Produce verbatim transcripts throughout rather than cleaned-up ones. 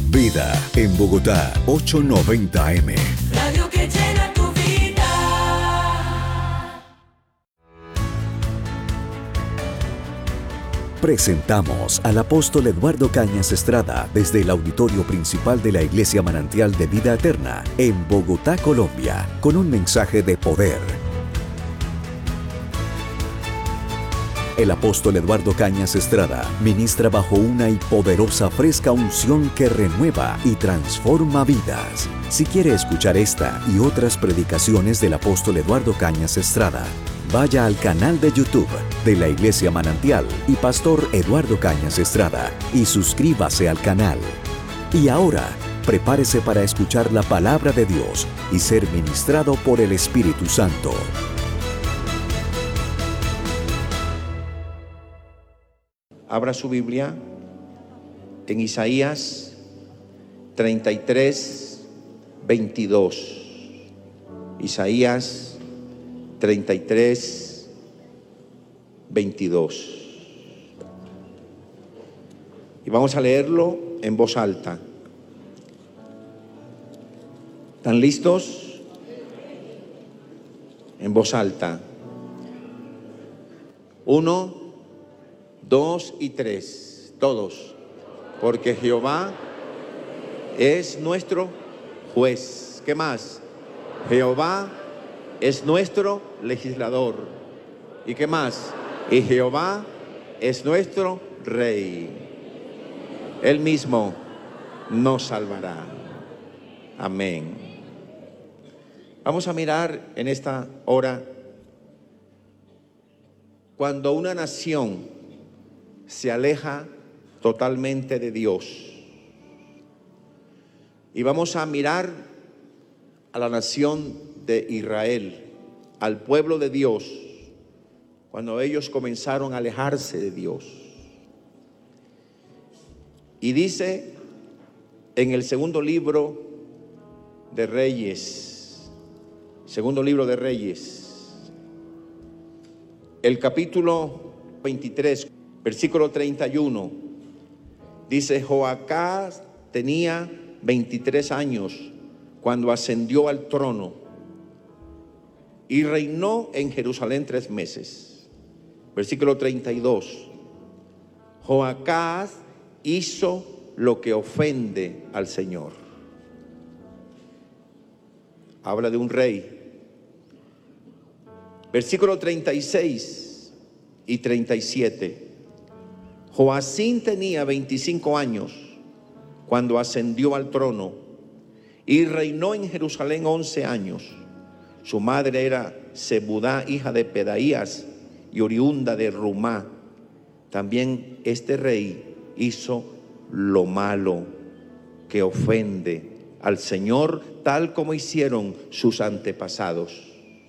Vida en Bogotá, ochocientos noventa A M. Radio que llena tu vida. Presentamos al apóstol Eduardo Cañas Estrada desde el auditorio principal de la Iglesia Manantial de Vida Eterna en Bogotá, Colombia, con un mensaje de poder. El apóstol Eduardo Cañas Estrada ministra bajo una y poderosa fresca unción que renueva y transforma vidas. Si quiere escuchar esta y otras predicaciones del apóstol Eduardo Cañas Estrada, vaya al canal de YouTube de la Iglesia Manantial y Pastor Eduardo Cañas Estrada y suscríbase al canal. Y ahora, prepárese para escuchar la palabra de Dios y ser ministrado por el Espíritu Santo. Abra su Biblia en Isaías treinta y tres, veintidós. Isaías treinta y tres, veintidós. Y vamos a leerlo en voz alta. ¿Están listos? En voz alta. Uno, dos y tres, todos, porque Jehová es nuestro juez. ¿Qué más? Jehová es nuestro legislador. ¿Y qué más? Y Jehová es nuestro rey. Él mismo nos salvará. Amén. Vamos a mirar en esta hora cuando una nación se aleja totalmente de Dios. Y vamos a mirar a la nación de Israel, al pueblo de Dios, cuando ellos comenzaron a alejarse de Dios. Y dice en el segundo libro de Reyes, segundo libro de Reyes, el capítulo veintitrés, versículo treinta y uno, dice: Joacás tenía veintitrés años cuando ascendió al trono y reinó en Jerusalén tres meses. Versículo treinta y dos, Joacás hizo lo que ofende al Señor. Habla de un rey. Versículo treinta y seis y treinta y siete. Joacín tenía veinticinco años cuando ascendió al trono y reinó en Jerusalén once años. Su madre era Zebudá, hija de Pedaías y oriunda de Rumá. También este rey hizo lo malo que ofende al Señor, tal como hicieron sus antepasados.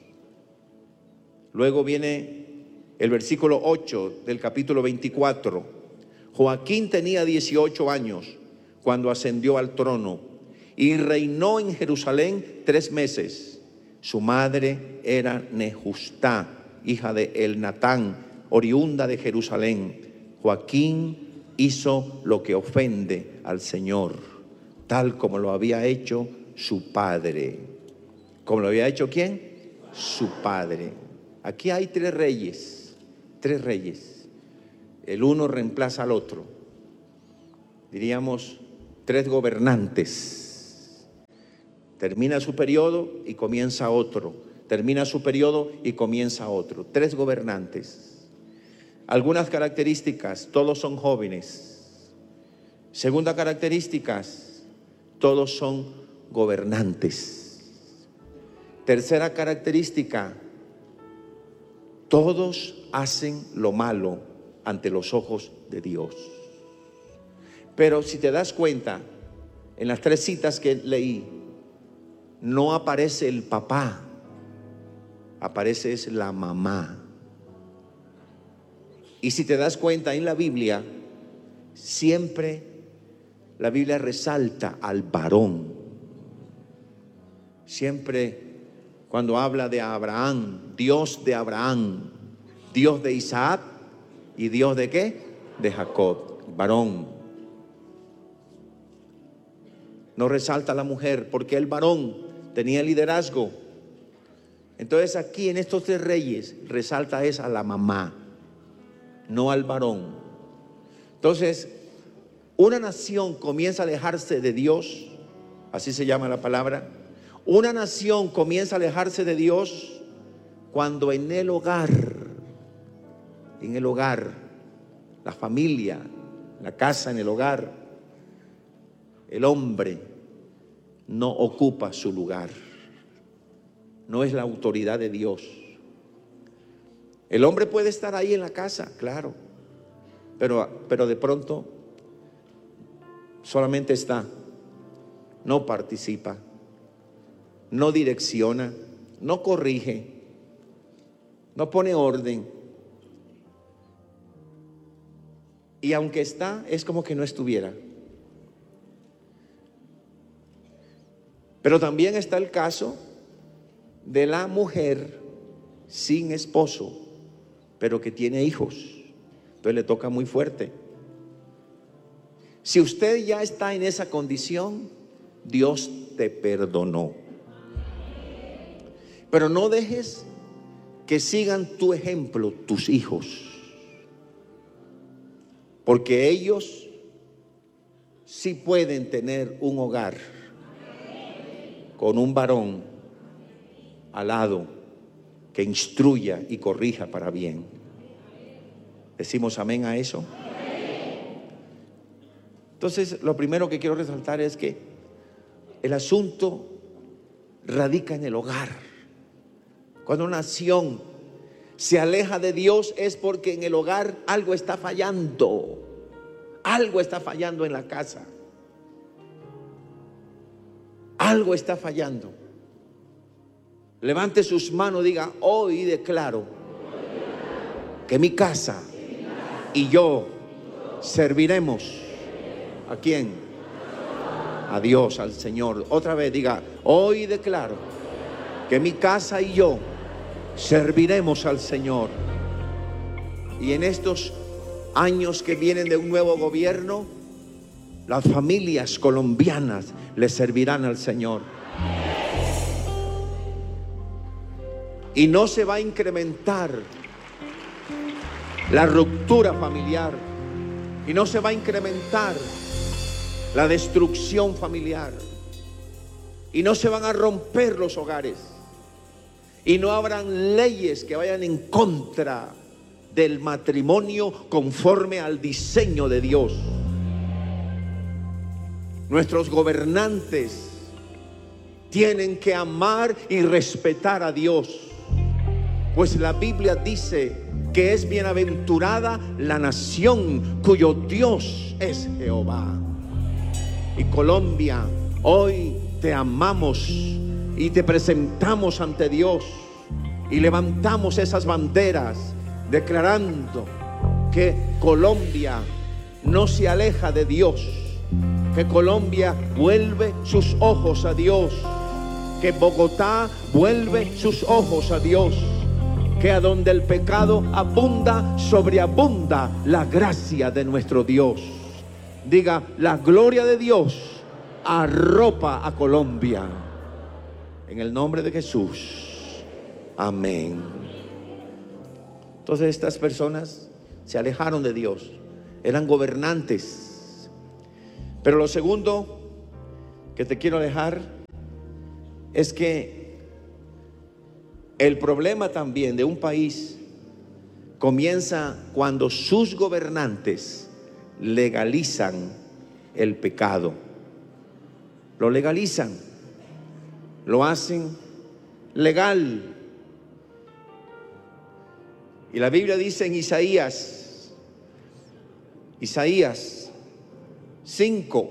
Luego viene el versículo ocho del capítulo veinticuatro. Joaquín tenía dieciocho años cuando ascendió al trono y reinó en Jerusalén tres meses. Su madre era Nehustá, hija de Elnatán, oriunda de Jerusalén. Joaquín hizo lo que ofende al Señor, tal como lo había hecho su padre. ¿Cómo lo había hecho quién? Su padre. Aquí hay tres reyes. Tres reyes, el uno reemplaza al otro, diríamos tres gobernantes. Termina su periodo y comienza otro, termina su periodo y comienza otro. Tres gobernantes. Algunas características: todos son jóvenes. Segunda característica: todos son gobernantes. Tercera característica: todos hacen lo malo ante los ojos de Dios. Pero si te das cuenta, en las tres citas que leí, no aparece el papá, aparece es la mamá. Y si te das cuenta, en la Biblia, siempre la Biblia resalta al varón. Siempre cuando habla de Abraham, Dios de Abraham, Dios de Isaac y Dios de ¿qué? De Jacob, varón. no resalta a la mujer, porque el varón tenía liderazgo. Entonces aquí en estos tres reyes resalta es a la mamá, no al varón. Entonces, una nación comienza a alejarse de Dios, así se llama la palabra. Una nación comienza a alejarse de Dios cuando en el hogar, en el hogar, la familia, la casa, en el hogar, el hombre no ocupa su lugar. No es la autoridad de Dios. El hombre puede estar ahí en la casa, claro, pero, pero de pronto solamente está, no participa, no direcciona, no corrige, no pone orden. Y aunque está, es como que no estuviera. Pero también está el caso de la mujer sin esposo, pero que tiene hijos. Entonces le toca muy fuerte. Si usted ya está en esa condición, Dios te perdonó. Pero no dejes que sigan tu ejemplo tus hijos, porque ellos sí pueden tener un hogar con un varón al lado que instruya y corrija para bien. ¿Decimos amén a eso? Entonces, lo primero que quiero resaltar es que el asunto radica en el hogar. Cuando una nación se aleja de Dios es porque en el hogar algo está fallando. Algo está fallando en la casa. Algo está fallando. Levante sus manos, diga: hoy declaro que mi casa y yo serviremos. ¿A quién? A Dios, al Señor. Otra vez diga: hoy declaro que mi casa y yo serviremos al Señor. Y en estos años que vienen de un nuevo gobierno, las familias colombianas le servirán al Señor. Y no se va a incrementar la ruptura familiar, y no se va a incrementar la destrucción familiar, y no se van a romper los hogares, y no habrán leyes que vayan en contra del matrimonio conforme al diseño de Dios. Nuestros gobernantes tienen que amar y respetar a Dios, pues la Biblia dice que es bienaventurada la nación cuyo Dios es Jehová. Y Colombia, hoy te amamos y te presentamos ante Dios y levantamos esas banderas declarando que Colombia no se aleja de Dios, que Colombia vuelve sus ojos a Dios, que Bogotá vuelve sus ojos a Dios, que a donde el pecado abunda, sobreabunda la gracia de nuestro Dios. Diga: la gloria de Dios arropa a Colombia. En el nombre de Jesús. Amén. Entonces estas personas se alejaron de Dios, eran gobernantes. Pero lo segundo que te quiero dejar es que el problema también de un país comienza cuando sus gobernantes legalizan el pecado. Lo legalizan, lo hacen legal. Y la Biblia dice en Isaías, Isaías cinco,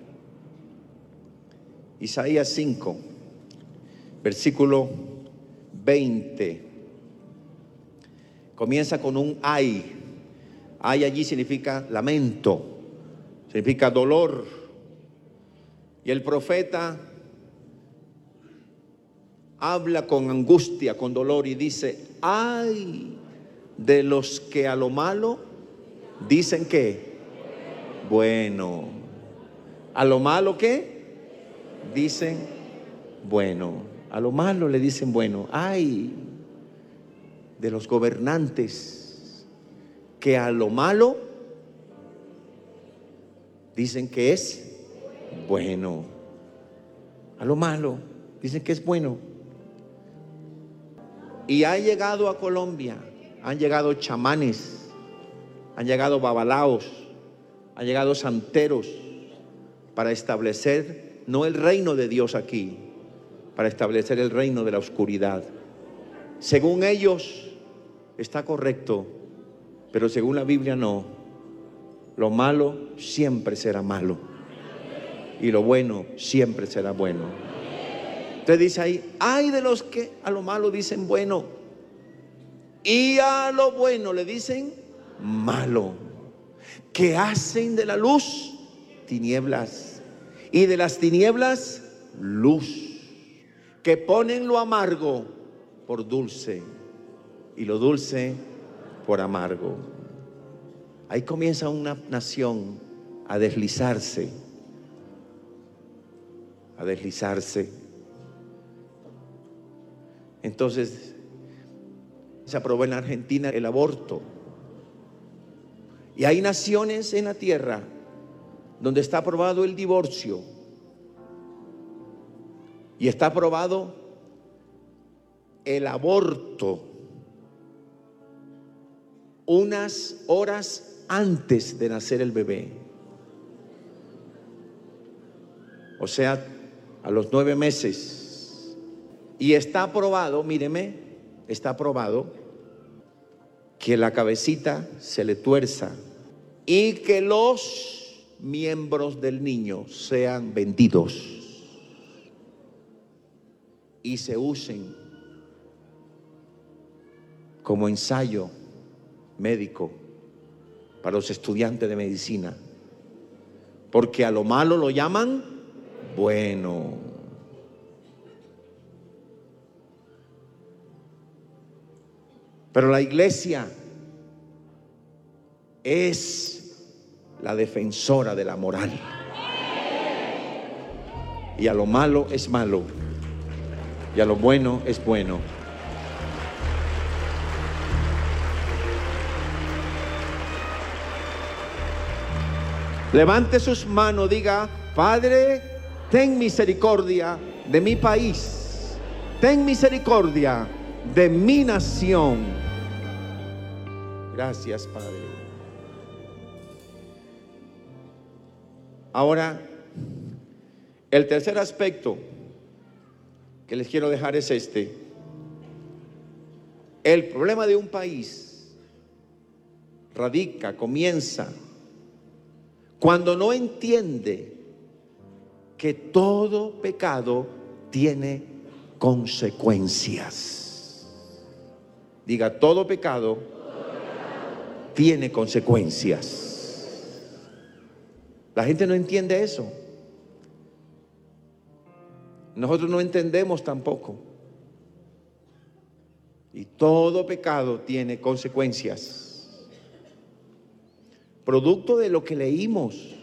Isaías cinco, versículo veinte, comienza con un ay. Ay allí significa lamento, significa dolor. Y el profeta habla con angustia, con dolor, y dice: ay de los que a lo malo dicen que bueno. ¿A lo malo qué? dicen bueno. A lo malo le dicen bueno. Ay de los gobernantes que a lo malo dicen que es bueno. A lo malo dicen que es bueno. Y ha llegado a Colombia, han llegado chamanes, han llegado babalaos, han llegado santeros para establecer no el reino de Dios aquí, para establecer el reino de la oscuridad. Según ellos está correcto, pero según la Biblia no. Lo malo siempre será malo y lo bueno siempre será bueno. Entonces dice ahí, ay de los que a lo malo dicen bueno y a lo bueno le dicen malo, que hacen de la luz tinieblas y de las tinieblas luz, que ponen lo amargo por dulce y lo dulce por amargo. Ahí comienza una nación a deslizarse, a deslizarse. Entonces se aprobó en Argentina el aborto. Y hay naciones en la tierra donde está aprobado el divorcio. Y está aprobado el aborto unas horas antes de nacer el bebé. O sea, a los nueve meses. Y está aprobado, míreme, está aprobado que la cabecita se le tuerza y que los miembros del niño sean vendidos y se usen como ensayo médico para los estudiantes de medicina, porque a lo malo lo llaman bueno. Pero la iglesia es la defensora de la moral. Y a lo malo es malo. Y a lo bueno es bueno. Levante sus manos, diga: Padre, ten misericordia de mi país. Ten misericordia de mi nación. Gracias, Padre. Ahora, el tercer aspecto que les quiero dejar es este. El problema de un país radica, comienza cuando no entiende que todo pecado tiene consecuencias. Diga: todo pecado, todo pecado tiene consecuencias. La gente no entiende eso. Nosotros no entendemos tampoco. Y todo pecado tiene consecuencias. Producto de lo que leímos,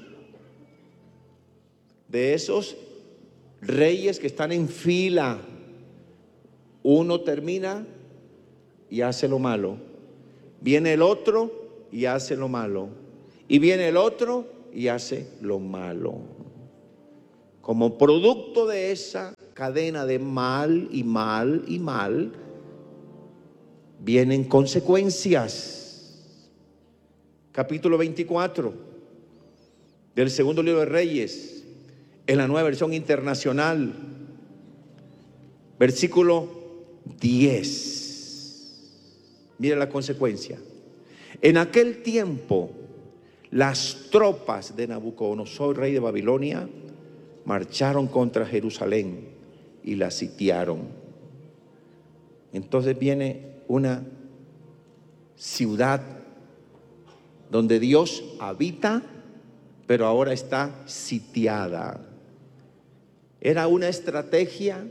de esos reyes que están en fila. Uno termina y hace lo malo. Viene el otro y hace lo malo. Y viene el otro y hace lo malo. Como producto de esa cadena de mal y mal y mal, vienen consecuencias. Capítulo veinticuatro del segundo libro de Reyes, en la Nueva Versión Internacional, versículo diez. Mira la consecuencia. En aquel tiempo, las tropas de Nabucodonosor, rey de Babilonia, marcharon contra Jerusalén y la sitiaron. Entonces viene una ciudad donde Dios habita, pero ahora está sitiada. Era una estrategia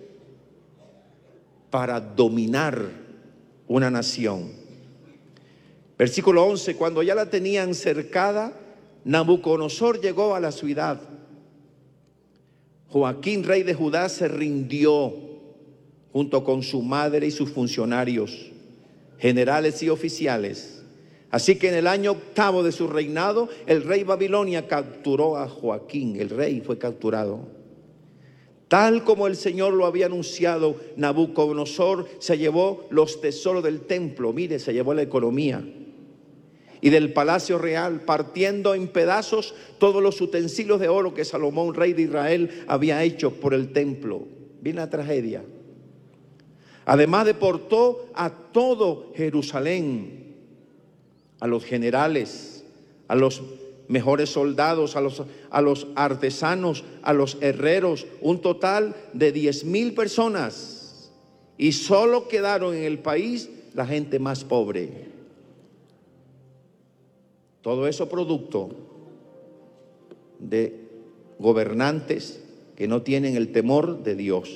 para dominar una nación. Versículo once, cuando ya la tenían cercada, Nabucodonosor llegó a la ciudad, Joaquín, rey de Judá, se rindió junto con su madre y sus funcionarios, generales y oficiales. Así que en el año octavo de su reinado, el rey Babilonia capturó a Joaquín. El rey fue capturado. Tal como el Señor lo había anunciado, Nabucodonosor se llevó los tesoros del templo. Mire, se llevó la economía. Y del palacio real, partiendo en pedazos todos los utensilios de oro que Salomón, rey de Israel, había hecho por el templo. Viene la tragedia. Además deportó a todo Jerusalén, a los generales, a los mejores soldados, a los, a los artesanos, a los herreros, un total de diez mil personas. Y solo quedaron en el país la gente más pobre. Todo eso producto de gobernantes que no tienen el temor de Dios.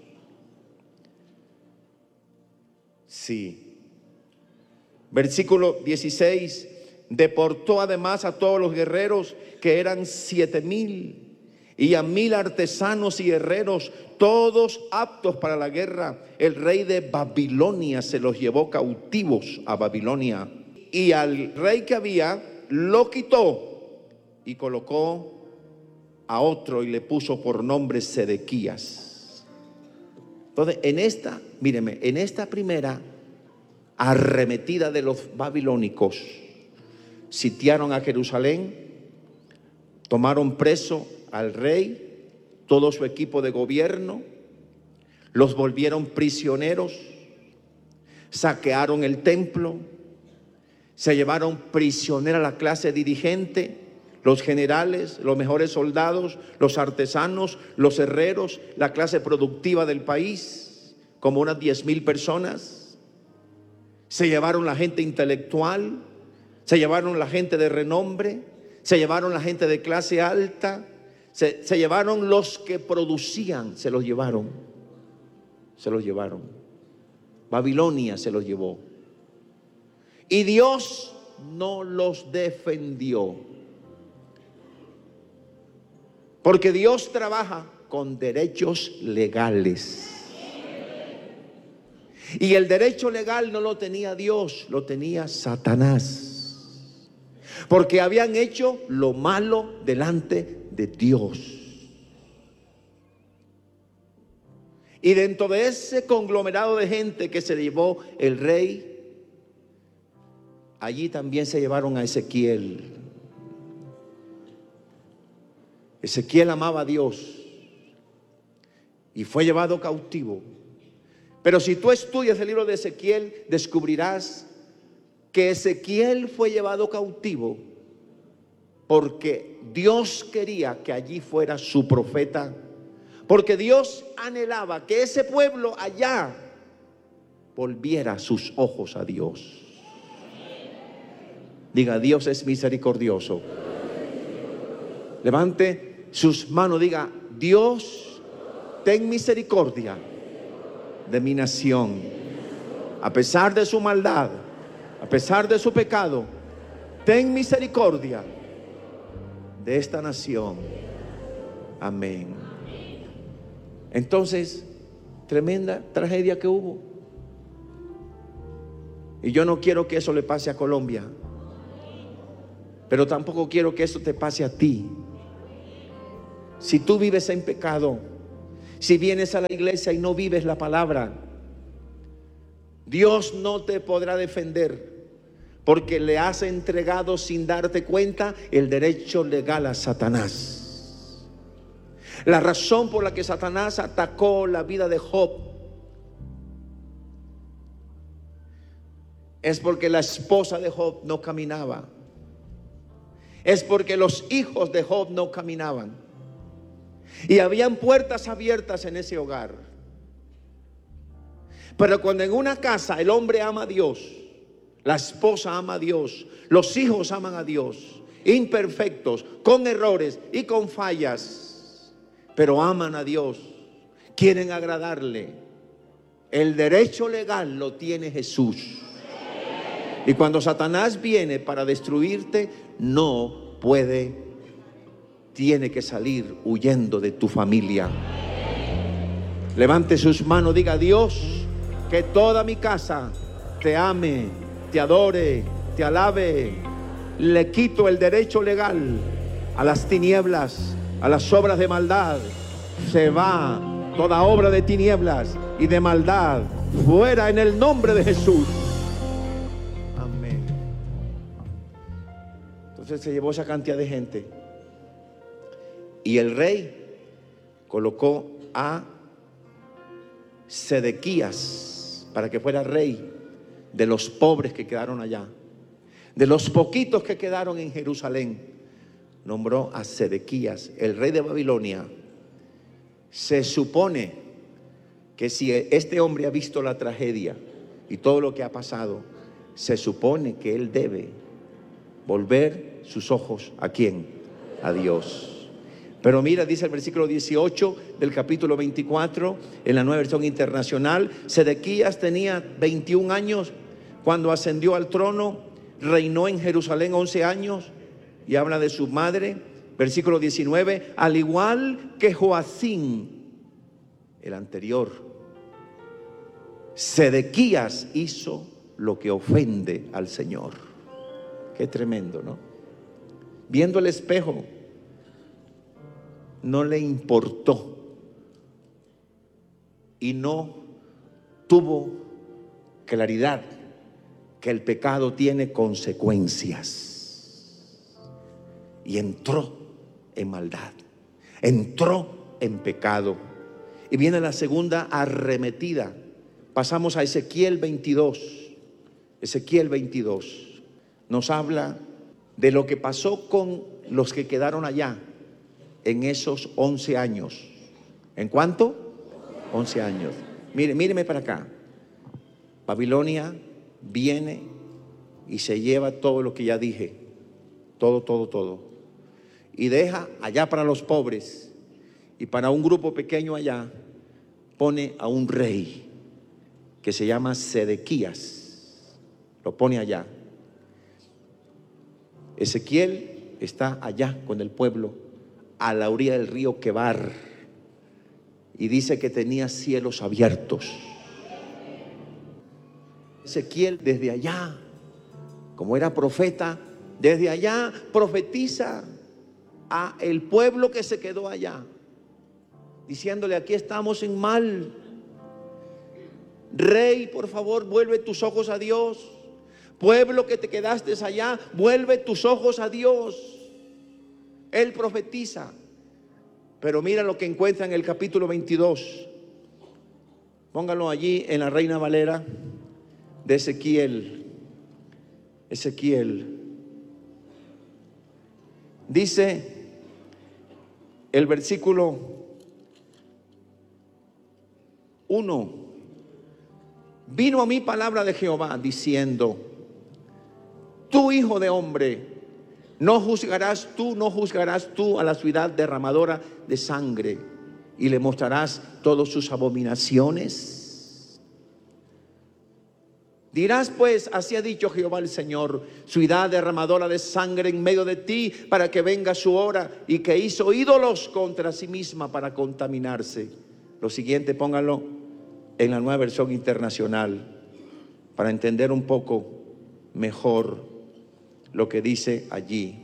Sí. Versículo dieciséis. Deportó además a todos los guerreros, que eran siete mil, y a mil artesanos y herreros, todos aptos para la guerra. El rey de Babilonia se los llevó cautivos a Babilonia. Y al rey que había, lo quitó y colocó a otro y le puso por nombre Sedequías. Entonces, en esta, míreme, en esta primera arremetida de los babilónicos, sitiaron a Jerusalén, tomaron preso al rey, todo su equipo de gobierno, los volvieron prisioneros, saquearon el templo, se llevaron prisionera a la clase dirigente, los generales, los mejores soldados, los artesanos, los herreros, la clase productiva del país, como unas diez mil personas. Se llevaron la gente intelectual, se llevaron la gente de renombre, se llevaron la gente de clase alta, se, se llevaron los que producían, se los llevaron, se los llevaron. Babilonia se los llevó. Y Dios no los defendió. Porque Dios trabaja con derechos legales. Y el derecho legal no lo tenía Dios, lo tenía Satanás. Porque habían hecho lo malo delante de Dios. Y dentro de ese conglomerado de gente que se llevó el rey, allí también se llevaron a Ezequiel. Ezequiel amaba a Dios y fue llevado cautivo. Pero si tú estudias el libro de Ezequiel, descubrirás que Ezequiel fue llevado cautivo porque Dios quería que allí fuera su profeta, porque Dios anhelaba que ese pueblo allá volviera sus ojos a Dios. Diga, Dios es misericordioso. Levante sus manos, diga, Dios, ten misericordia de mi nación. A pesar de su maldad, a pesar de su pecado, ten misericordia de esta nación. Amén. Entonces, tremenda tragedia que hubo. Y yo no quiero que eso le pase a Colombia, pero tampoco quiero que eso te pase a ti. Si tú vives en pecado, si vienes a la iglesia y no vives la palabra, Dios no te podrá defender, porque le has entregado sin darte cuenta el derecho legal a Satanás. La razón por la que Satanás atacó la vida de Job es porque la esposa de Job no caminaba. Es porque los hijos de Job no caminaban. Y habían puertas abiertas en ese hogar. Pero cuando en una casa el hombre ama a Dios, la esposa ama a Dios, los hijos aman a Dios, imperfectos, con errores y con fallas, pero aman a Dios, quieren agradarle, el derecho legal lo tiene Jesús. Y cuando Satanás viene para destruirte, no puede tiene que salir huyendo de tu familia. Levante sus manos, diga: Dios, que toda mi casa te ame, te adore, te alabe. Le quito el derecho legal a las tinieblas, a las obras de maldad. Se va toda obra de tinieblas y de maldad fuera en el nombre de Jesús. Amén. Entonces se llevó esa cantidad de gente y el rey colocó a Sedequías para que fuera rey de los pobres que quedaron allá, de los poquitos que quedaron en Jerusalén. Nombró a Sedequías, el rey de Babilonia. Se supone que si este hombre ha visto la tragedia y todo lo que ha pasado, se supone que él debe volver sus ojos ¿a quién? A Dios. Pero mira, dice el versículo dieciocho del capítulo veinticuatro en la Nueva Versión Internacional: Sedequías tenía veintiún años cuando ascendió al trono, reinó en Jerusalén once años, y habla de su madre. Versículo diecinueve: al igual que Joacín, el anterior, Sedequías hizo lo que ofende al Señor. Qué tremendo, ¿no? Viendo el espejo, no le importó y no tuvo claridad que el pecado tiene consecuencias, y entró en maldad, entró en pecado. Y viene la segunda arremetida. Pasamos a Ezequiel veintidós. Ezequiel veintidós nos habla de lo que pasó con los que quedaron allá en esos once años. ¿En cuánto? once años. Mire, míreme para acá. Babilonia viene y se lleva todo lo que ya dije. Todo, todo, todo. Y deja allá para los pobres, y para un grupo pequeño allá pone a un rey que se llama Sedequías. Lo pone allá. Ezequiel está allá con el pueblo a la orilla del río Quebar, y dice que tenía cielos abiertos. Ezequiel desde allá, como era profeta, desde allá profetiza a el pueblo que se quedó allá, diciéndole: aquí estamos en mal. Rey, por favor, vuelve tus ojos a Dios. Pueblo que te quedaste allá, vuelve tus ojos a Dios. Él profetiza. Pero mira lo que encuentra en el capítulo veintidós. Póngalo allí en la Reina Valera de Ezequiel. Ezequiel. Dice el versículo uno: vino a mí palabra de Jehová diciendo: tú, hijo de hombre, no juzgarás tú, no juzgarás tú a la ciudad derramadora de sangre, y le mostrarás todas sus abominaciones. Dirás pues: así ha dicho Jehová el Señor, ciudad derramadora de sangre en medio de ti, para que venga su hora, y que hizo ídolos contra sí misma para contaminarse. Lo siguiente, pónganlo en la Nueva Versión Internacional, para entender un poco mejor lo que dice allí.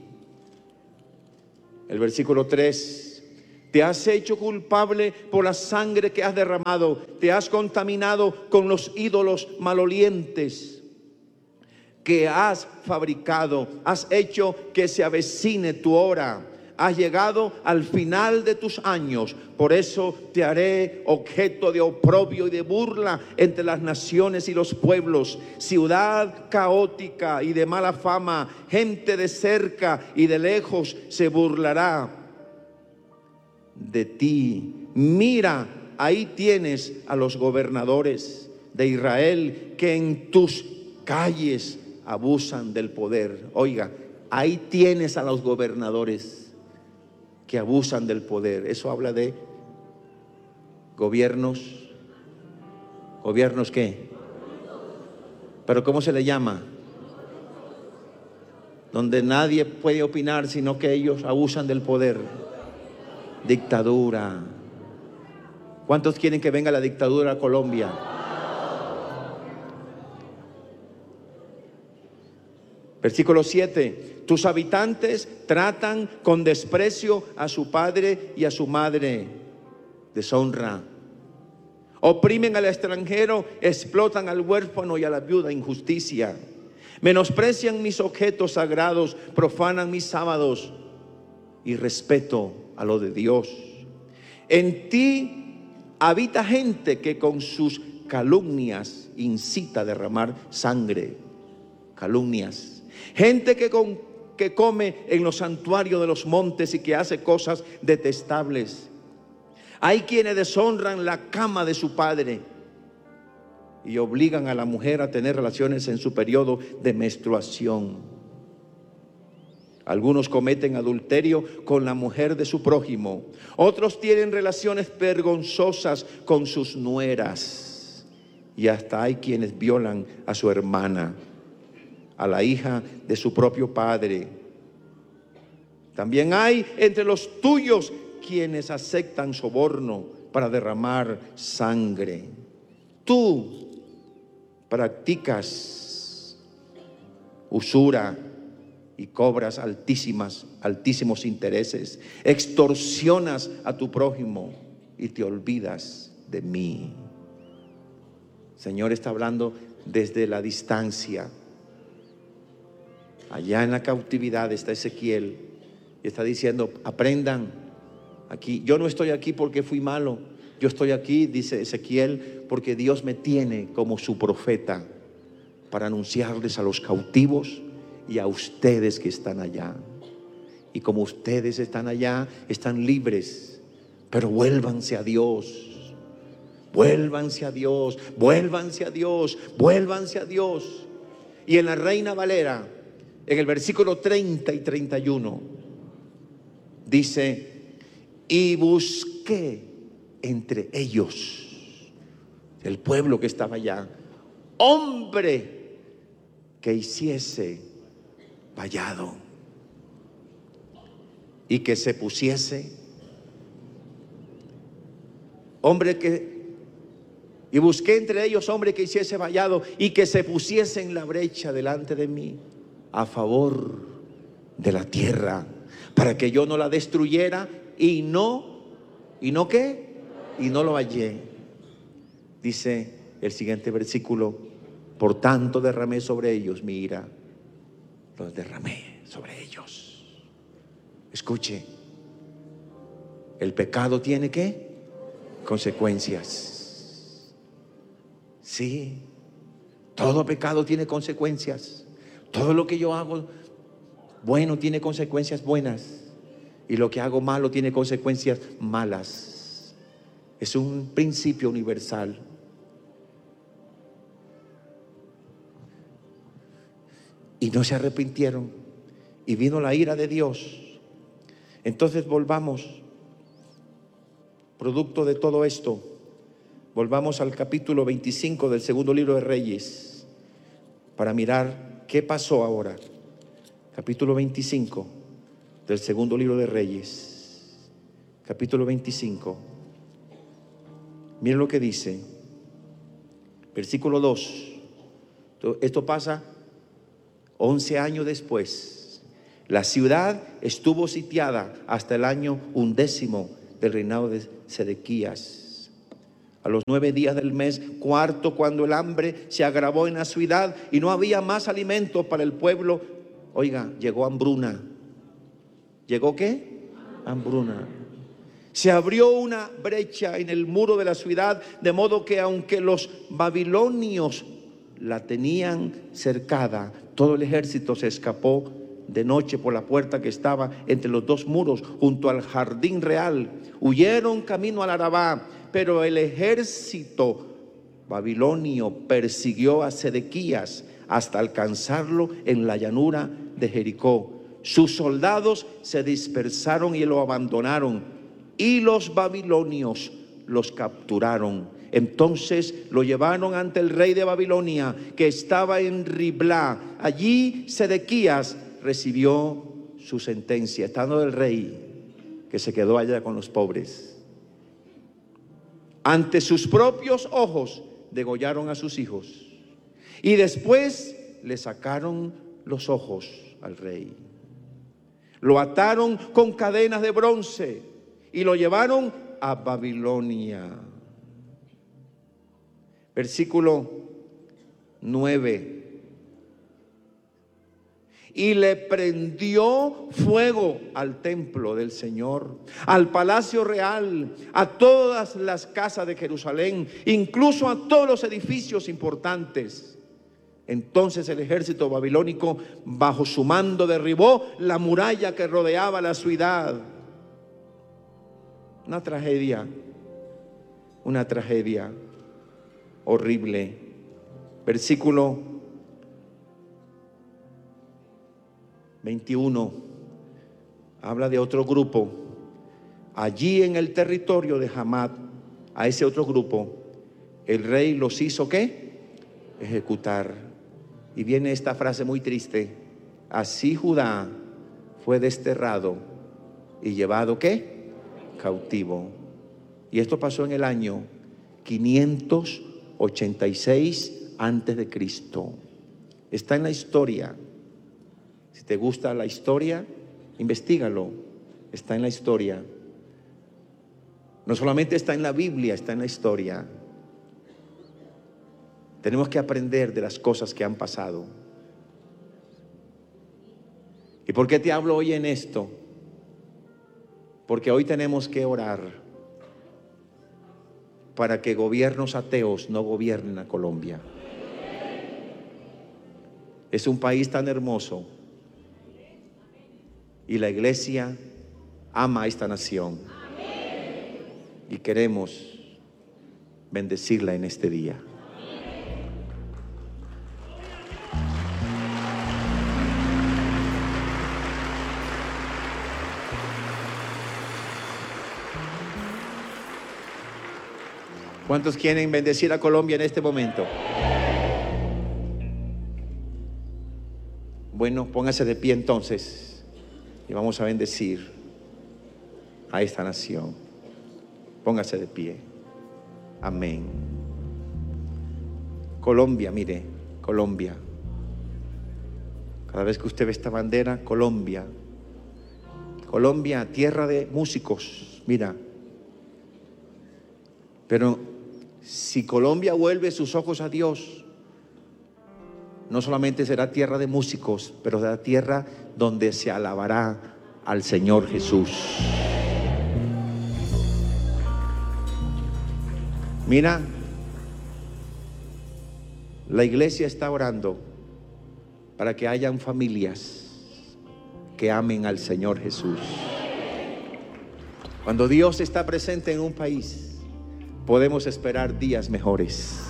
El versículo tres: te has hecho culpable por la sangre que has derramado, te has contaminado con los ídolos malolientes que has fabricado, has hecho que se avecine tu hora, has llegado al final de tus años. Por eso te haré objeto de oprobio y de burla entre las naciones y los pueblos, ciudad caótica y de mala fama, gente de cerca y de lejos se burlará de ti. Mira, ahí tienes a los gobernadores de Israel que en tus calles abusan del poder. Oiga, ahí tienes a los gobernadores que abusan del poder. Eso habla de gobiernos. ¿Gobiernos qué? ¿Pero cómo se le llama? donde nadie puede opinar, sino que ellos abusan del poder. Dictadura. ¿Cuántos quieren que venga la dictadura a Colombia? Versículo siete. Tus habitantes tratan con desprecio a su padre y a su madre. Deshonra. Oprimen al extranjero, explotan al huérfano y a la viuda. Injusticia. Menosprecian mis objetos sagrados, profanan mis sábados y respeto a lo de Dios. En ti habita gente que con sus calumnias incita a derramar sangre. Calumnias. Gente que, con, que come en los santuarios de los montes y que hace cosas detestables. Hay quienes deshonran la cama de su padre y obligan a la mujer a tener relaciones en su periodo de menstruación. Algunos cometen adulterio con la mujer de su prójimo. Otros tienen relaciones vergonzosas con sus nueras. Y hasta hay quienes violan a su hermana, a la hija de su propio padre. También hay entre los tuyos quienes aceptan soborno para derramar sangre. Tú practicas usura y cobras altísimas, altísimos intereses. Extorsionas a tu prójimo y te olvidas de mí. El Señor está hablando desde la distancia. Allá en la cautividad está Ezequiel y está diciendo: aprendan aquí. Yo no estoy aquí porque fui malo. Yo estoy aquí, dice Ezequiel, porque Dios me tiene como su profeta para anunciarles a los cautivos y a ustedes que están allá. Y como ustedes están allá, están libres, pero vuélvanse a Dios. Vuélvanse a Dios, vuélvanse a Dios, vuélvanse a Dios. Y en la Reina Valera, en el versículo treinta y treinta y uno, dice: y busqué entre ellos, el pueblo que estaba allá, hombre que hiciese vallado y que se pusiese, hombre que, y busqué entre ellos hombre que hiciese vallado y que se pusiese en la brecha delante de mí a favor de la tierra, para que yo no la destruyera y no, ¿y no qué? Y no lo hallé. Dice el siguiente versículo: por tanto derramé sobre ellos mi ira. Los derramé sobre ellos. Escuche, el pecado tiene ¿qué? Consecuencias. Sí, todo pecado tiene consecuencias. Todo lo que yo hago bueno tiene consecuencias buenas, y lo que hago malo tiene consecuencias malas. Es un principio universal. Y no se arrepintieron, y vino la ira de Dios. Entonces volvamos, producto de todo esto, volvamos al capítulo veinticinco del segundo libro de Reyes, para mirar qué pasó ahora. Capítulo veinticinco del segundo libro de Reyes. Capítulo veinticinco. Miren lo que dice, versículo dos. Esto pasa once años después. La ciudad estuvo sitiada hasta el año undécimo del reinado de Sedequías. A los nueve días del mes cuarto, cuando el hambre se agravó en la ciudad y no había más alimento para el pueblo, oiga, llegó hambruna. ¿Llegó qué? Hambruna. Se abrió una brecha en el muro de la ciudad, de modo que aunque los babilonios la tenían cercada, todo el ejército se escapó de noche por la puerta que estaba entre los dos muros, junto al jardín real. Huyeron camino al Arabá, pero el ejército babilonio persiguió a Sedequías hasta alcanzarlo en la llanura de Jericó. Sus soldados se dispersaron y lo abandonaron, y los babilonios los capturaron. Entonces lo llevaron ante el rey de Babilonia, que estaba en Riblá. Allí Sedequías recibió su sentencia, estando el rey que se quedó allá con los pobres. Ante sus propios ojos degollaron a sus hijos y después le sacaron los ojos al rey. Lo ataron con cadenas de bronce y lo llevaron a Babilonia. Versículo nueve. Y le prendió fuego al templo del Señor, al palacio real, a todas las casas de Jerusalén, incluso a todos los edificios importantes. Entonces el ejército babilónico, bajo su mando, derribó la muralla que rodeaba la ciudad. Una tragedia, una tragedia horrible. Versículo veintiuno habla de otro grupo. Allí en el territorio de Hamat, a ese otro grupo, el rey los hizo ¿qué? Ejecutar. Y viene esta frase muy triste: así Judá fue desterrado y llevado ¿qué? Cautivo. Y esto pasó en el año quinientos ochenta y seis antes de Cristo. Está en la historia. Si te gusta la historia, investígalo. Está en la historia. No solamente está en la Biblia, está en la historia. Tenemos que aprender de las cosas que han pasado. ¿Y por qué te hablo hoy en esto? Porque hoy tenemos que orar para que gobiernos ateos no gobiernen a Colombia. Es un país tan hermoso y la iglesia ama a esta nación y queremos bendecirla en este día. ¿Cuántos quieren bendecir a Colombia en este momento? Bueno, póngase de pie entonces y vamos a bendecir a esta nación. Póngase de pie. Amén. Colombia, mire, Colombia. Cada vez que usted ve esta bandera, Colombia. Colombia, tierra de músicos, mira. Pero si Colombia vuelve sus ojos a Dios, no solamente será tierra de músicos, pero será tierra donde se alabará al Señor Jesús. Mira, la iglesia está orando para que hayan familias que amen al Señor Jesús. Cuando Dios está presente en un país, podemos esperar días mejores.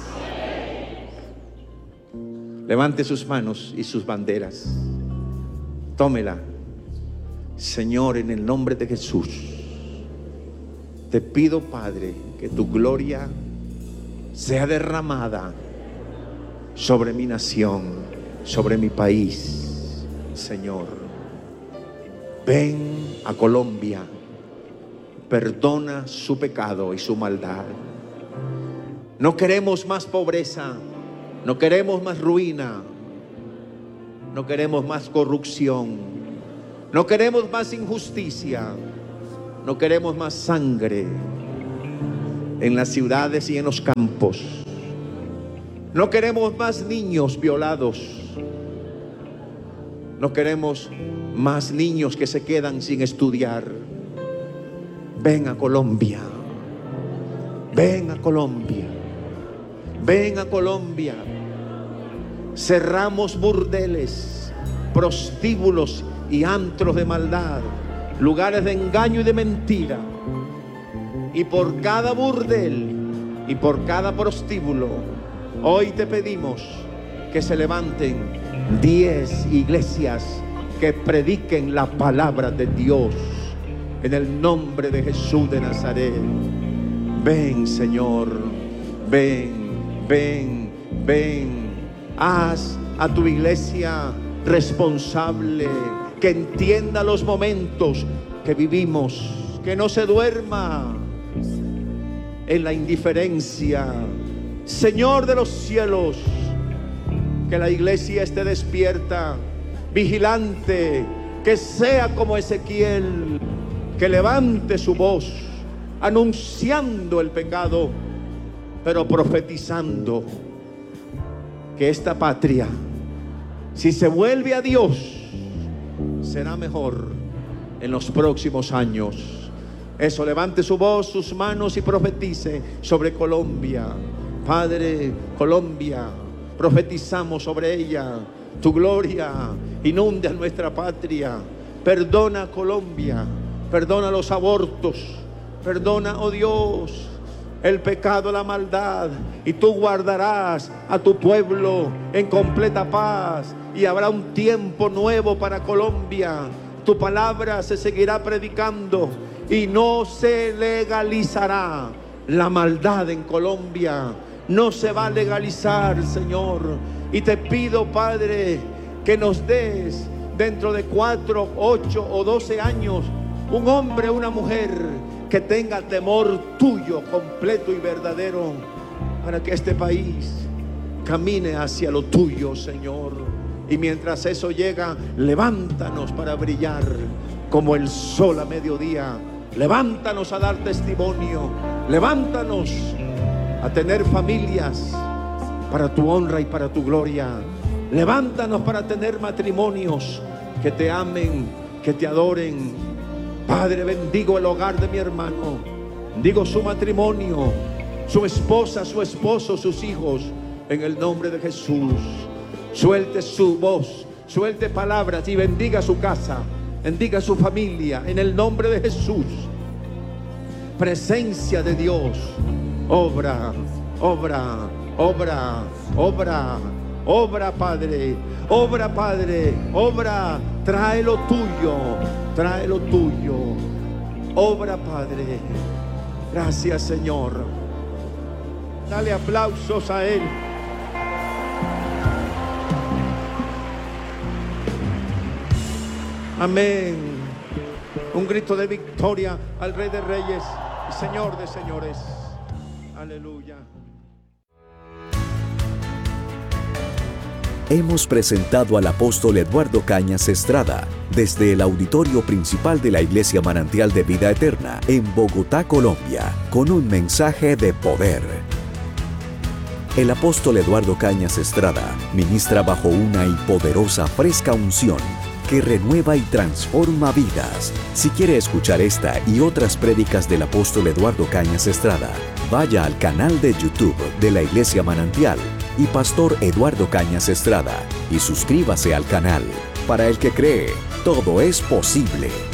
Levante sus manos y sus banderas. Tómela. Señor, en el nombre de Jesús, te pido, Padre, que tu gloria sea derramada sobre mi nación, sobre mi país. Señor, ven a Colombia, perdona su pecado y su maldad. No queremos más pobreza, no queremos más ruina, no queremos más corrupción, no queremos más injusticia, no queremos más sangre en las ciudades y en los campos. No queremos más niños violados, no queremos más niños que se quedan sin estudiar. Ven a Colombia, ven a Colombia, ven a Colombia. Cerramos burdeles, prostíbulos y antros de maldad, lugares de engaño y de mentira. Y por cada burdel y por cada prostíbulo, hoy te pedimos que se levanten diez iglesias que prediquen la palabra de Dios. En el nombre de Jesús de Nazaret. Ven, Señor, ven, ven, ven. Haz a tu iglesia responsable, que entienda los momentos que vivimos, que no se duerma en la indiferencia. Señor de los cielos, que la iglesia esté despierta, vigilante, que sea como Ezequiel, que levante su voz anunciando el pecado, pero profetizando que esta patria, si se vuelve a Dios, será mejor en los próximos años. Eso, levante su voz, sus manos y profetice sobre Colombia. Padre, Colombia, profetizamos sobre ella. Tu gloria inunde a nuestra patria. Perdona Colombia, perdona los abortos, perdona, oh Dios, el pecado, la maldad, y tú guardarás a tu pueblo en completa paz, y habrá un tiempo nuevo para Colombia. Tu palabra se seguirá predicando y no se legalizará la maldad en Colombia. No se va a legalizar, Señor. Y te pido, Padre, que nos des dentro de cuatro, ocho o doce años un hombre, una mujer que tenga temor tuyo completo y verdadero, para que este país camine hacia lo tuyo, Señor. Y mientras eso llega, levántanos para brillar como el sol a mediodía. Levántanos a dar testimonio. Levántanos a tener familias para tu honra y para tu gloria. Levántanos para tener matrimonios que te amen, que te adoren. Padre, bendigo el hogar de mi hermano, bendigo su matrimonio, su esposa, su esposo, sus hijos, en el nombre de Jesús. Suelte su voz, suelte palabras y bendiga su casa, bendiga su familia, en el nombre de Jesús. Presencia de Dios, obra, obra, obra, obra, obra, Padre, obra, Padre, obra, trae lo tuyo, trae lo tuyo, obra, Padre. Gracias, Señor. Dale aplausos a Él. Amén. Un grito de victoria al Rey de Reyes y Señor de Señores. Aleluya. Hemos presentado al apóstol Eduardo Cañas Estrada desde el auditorio principal de la Iglesia Manantial de Vida Eterna en Bogotá, Colombia, con un mensaje de poder. El apóstol Eduardo Cañas Estrada ministra bajo una y poderosa fresca unción que renueva y transforma vidas. Si quiere escuchar esta y otras prédicas del apóstol Eduardo Cañas Estrada, vaya al canal de YouTube de la Iglesia Manantial y Pastor Eduardo Cañas Estrada y suscríbase al canal. Para el que cree, todo es posible.